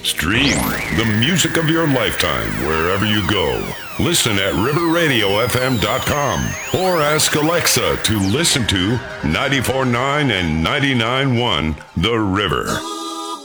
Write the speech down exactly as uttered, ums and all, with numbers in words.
Stream the music of your lifetime wherever you go. Listen at river radio f m dot com or ask Alexa to listen to ninety-four point nine and ninety-nine point one The River.